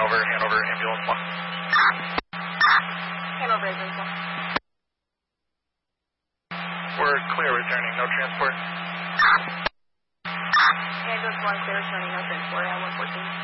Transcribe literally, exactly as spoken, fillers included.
Hanover, Hanover, ambulance one. Hanover, ambulance one. We're clear returning, no transport. Ambulance one, clear returning, no transport at one fourteen.